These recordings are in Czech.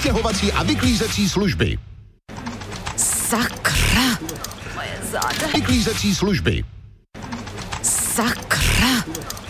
vystěhovací a vyklízecí služby. Sakra. Moje záda. Vyklízecí služby. Sakra.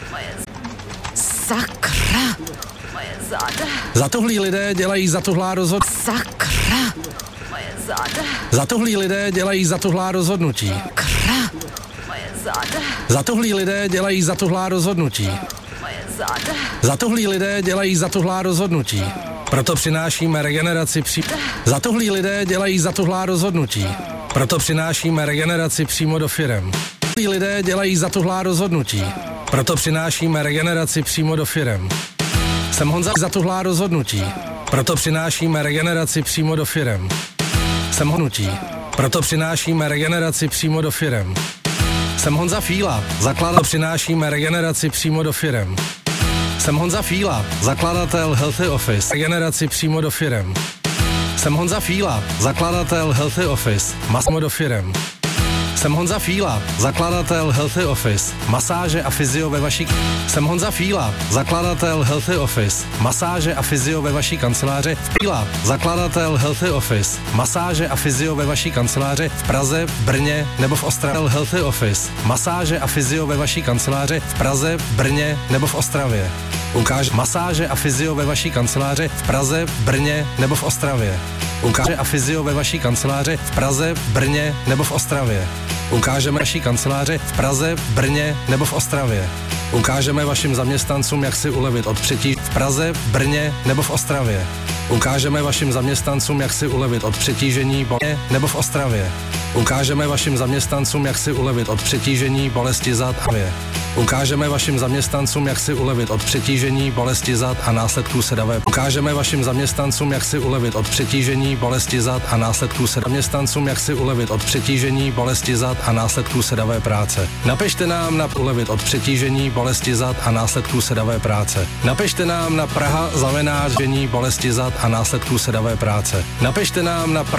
Sakra. Moje záda. Zatuhlí lidé dělají zatuhlá rozhodnutí. Sakra. Moje záda. Zatuhlí lidé dělají zatuhlá rozhodnutí. Sakra. Moje záda. Zatuhlí lidé dělají zatuhlá rozhodnutí. Moje záda. Zatuhlí lidé dělají zatuhlá rozhodnutí. Proto přinášíme regeneraci Zatuhlí lidé dělají zatuhlá rozhodnutí. Proto přinášíme regeneraci přímo do firem. Zatuhlí lidé dělají zatuhlá rozhodnutí. Proto přinášíme regeneraci přímo do firem. Jsem Honza zatuhlá rozhodnutí. Proto přinášíme regeneraci přímo do firem. Jsem Honutí. Proto přinášíme regeneraci přímo do firem. Jsem Honza Fíla, zakladatel, přinášíme regeneraci přímo do firem. Jsem Honza Fíla, zakladatel Healthy Office, regeneraci přímo do firem. Jsem Honza Fíla, zakladatel Healthy Office, masmo do firem. Jsem Honza Fíla, zakladatel Healthy Office, masáže a fyzio ve vaší... Jsem Honza Fíla, zakladatel Healthy Office, masáže a fyzio ve vaší kanceláři. Fíla, zakladatel Healthy Office, masáže a fyzio ve vaší kanceláři v Praze, v Brně nebo v Ostravě. Healthy Office, masáže a fyzio ve vaší kanceláři v Praze, v Brně nebo v Ostravě. Ukáže masáže a fyzio ve vaší kanceláři v Praze, v Brně nebo v Ostravě. Ukáže a fyzio ve vaší kanceláři v Praze, v Brně nebo v Ostravě. Ukážeme vaší kanceláři v Praze, v Brně nebo v Ostravě. Ukážeme vašim zaměstnancům, jak si ulevit od přetížení v Praze, v Brně nebo v Ostravě. Ukážeme vašim zaměstnancům, jak si ulevit od přetížení nebo v Ostravě. Ukážeme vašim zaměstnancům, jak si ulevit od přetížení, bolesti zad a vě. Ukážeme vašim zaměstnancům, jak si ulevit od přetížení, bolesti zad a následků sedavé. Ukážeme vašim zaměstnancům, jak si ulevit od přetížení, bolesti zad a následků zaměstnancům, jak si ulevit od přetížení, bolesti zad a následků sedavé práce. Napište nám na ulevit od přetížení, bolesti zad a následků sedavé práce. Napište nám na praha@žení bolesti zad a následků sedavé práce. Napište nám na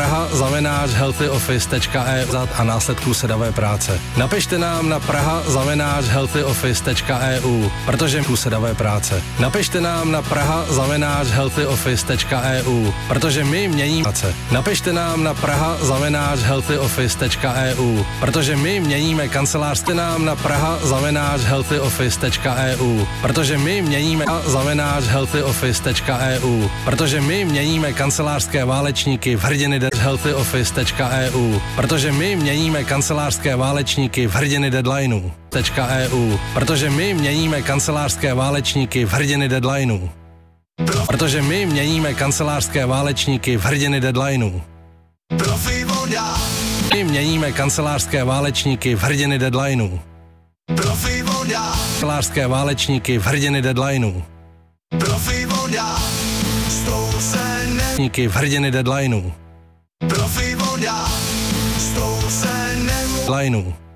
praha@healthyoffice.eu zad a následků sedavé práce. Napište nám na praha@healthyoffice.eu, protože sedavé práce. Napište nám na praha@healthyoffice.eu, protože my měníme práce. Napište nám na praha@healthyoffice.eu, protože my měníme kancelářské nám na praha@healthyoffice.eu, protože my měníme @healthyoffice.eu, protože my měníme kancelářské válečníky v hrdiny healthyoffice.eu, protože my měníme kancelářské válečníky v hrdiny deadlineů. .eu, protože my měníme kancelářské válečníky v hrdiny deadlineů. Protože my měníme kancelářské válečníky v hrdiny deadlineů. My měníme kancelářské válečníky v hrdiny deadlineů. Kancelářské válečníky v hrdiny deadlineů. V hrdiny deadlineů. Deadlineů.